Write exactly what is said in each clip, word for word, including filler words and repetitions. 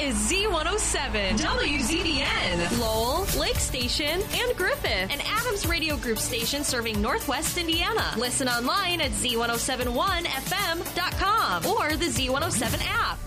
is Z one oh seven, W Z B N, Lowell, Lake Station, and Griffith, an Adams Radio Group station serving Northwest Indiana. Listen online at Z one oh seven one F M dot com or the Z one oh seven app.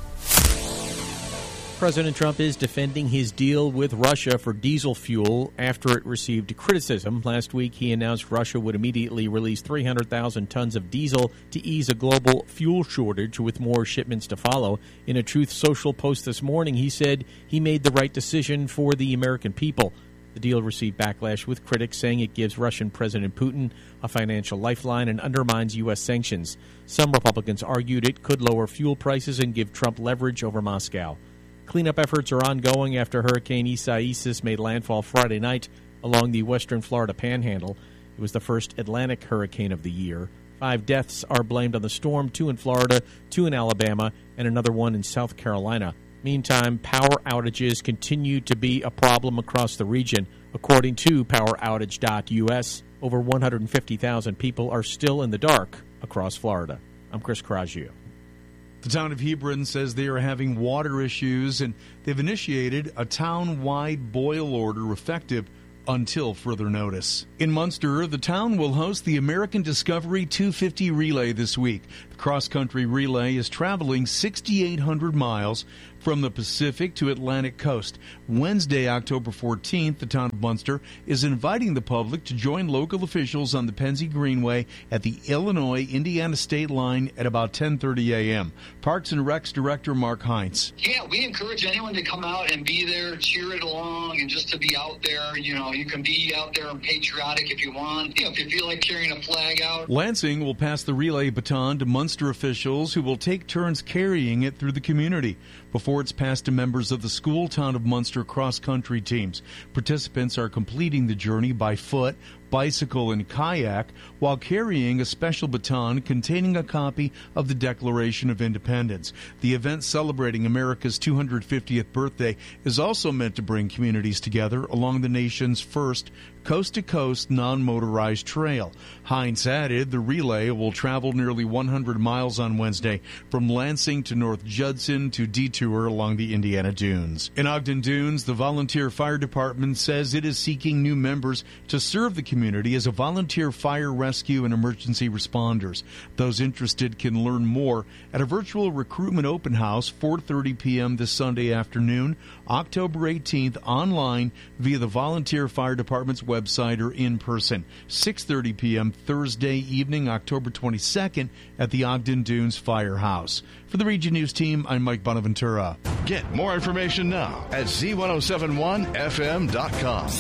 President Trump is defending his deal with Russia for diesel fuel after it received criticism. Last week, he announced Russia would immediately release three hundred thousand tons of diesel to ease a global fuel shortage, with more shipments to follow. In a Truth Social post this morning, he said he made the right decision for the American people. The deal received backlash, with critics saying it gives Russian President Putin a financial lifeline and undermines U S sanctions. Some Republicans argued it could lower fuel prices and give Trump leverage over Moscow. Cleanup efforts are ongoing after Hurricane Isaias made landfall Friday night along the western Florida panhandle. It was the first Atlantic hurricane of the year. Five deaths are blamed on the storm, two in Florida, two in Alabama, and another one in South Carolina. Meantime, power outages continue to be a problem across the region. According to power outage dot U S, over one hundred fifty thousand people are still in the dark across Florida. I'm Chris Caraggio. The town of Hebron says they are having water issues, and they've initiated a town-wide boil order effective until further notice. In Munster, the town will host the American Discovery two fifty Relay this week. The cross-country relay is traveling six thousand eight hundred miles from the Pacific to Atlantic coast. Wednesday, October fourteenth, the town of Munster is inviting the public to join local officials on the Pennsy Greenway at the Illinois-Indiana state line at about ten thirty a.m. Parks and Recs Director Mark Heinz. Yeah, we encourage anyone to come out and be there, cheer it along, and just to be out there. You know, you can be out there and patriotic if you want. You know, if you feel like carrying a flag out. Lansing will pass the relay baton to Munster officials, who will take turns carrying it through the community before it's passed to members of the school town of Munster cross-country teams. Participants are completing the journey by foot, bicycle, and kayak while carrying a special baton containing a copy of the Declaration of Independence. The event celebrating America's two hundred fiftieth birthday is also meant to bring communities together along the nation's first coast-to-coast non-motorized trail. Heinz added the relay will travel nearly one hundred miles on Wednesday from Lansing to North Judson to detour along the Indiana Dunes. In Ogden Dunes, the Volunteer Fire Department says it is seeking new members to serve the community as a volunteer fire rescue and emergency responders. Those interested can learn more at a virtual recruitment open house, four thirty p.m. this Sunday afternoon, October eighteenth, online via the Volunteer Fire Department's website or in person, six thirty p.m. Thursday evening, October twenty-second, at the Ogden Dunes Firehouse. For the Region News team, I'm Mike Bonaventura. Get more information now at Z ten seventy-one F M dot com.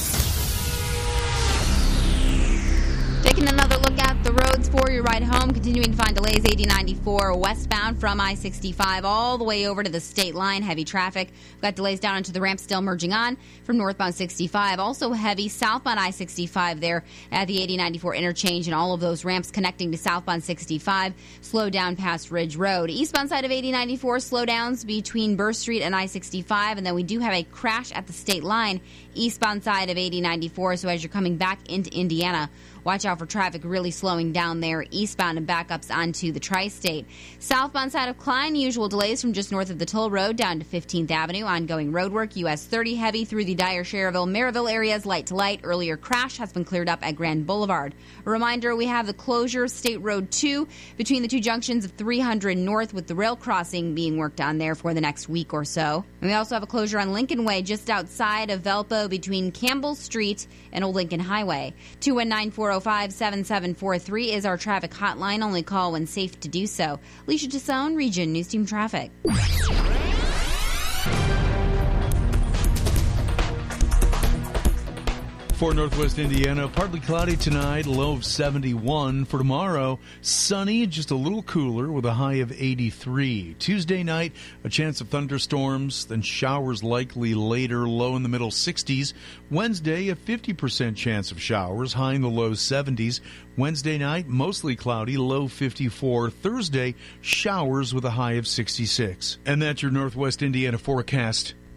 Taking another look at the roads for your ride home, continuing to find delays eighty ninety-four westbound from I sixty-five all the way over to the state line. Heavy traffic. We've got delays down into the ramp still merging on from northbound sixty-five. Also heavy southbound I sixty-five there at the eighty ninety-four interchange, and all of those ramps connecting to southbound sixty-five slow down past Ridge Road. Eastbound side of eighty ninety-four, slowdowns between Burr Street and I sixty-five, and then we do have a crash at the state line eastbound side of eighty ninety-four, so as you're coming back into Indiana, watch out for traffic really slowing down there eastbound and backups onto the Tri-State. Southbound side of Klein, usual delays from just north of the toll road down to fifteenth Avenue. Ongoing roadwork, U S thirty heavy through the Dyer, Cherville, Maryville areas, light to light. Earlier crash has been cleared up at Grand Boulevard. A reminder, we have the closure of State Road two between the two junctions of three hundred North, with the rail crossing being worked on there for the next week or so. And we also have a closure on Lincoln Way just outside of Valpo between Campbell Street and Old Lincoln Highway. two one nine, four oh five, seven seven four three is our traffic hotline. Only call when safe to do so. Alicia Tassone, Region News Team Traffic. For Northwest Indiana, partly cloudy tonight, low of seventy-one. For tomorrow, sunny, just a little cooler with a high of eighty-three. Tuesday night, a chance of thunderstorms, then showers likely later, low in the middle sixties. Wednesday, a fifty percent chance of showers, high in the low seventies. Wednesday night, mostly cloudy, low fifty-four. Thursday, showers with a high of sixty-six. And that's your Northwest Indiana forecast.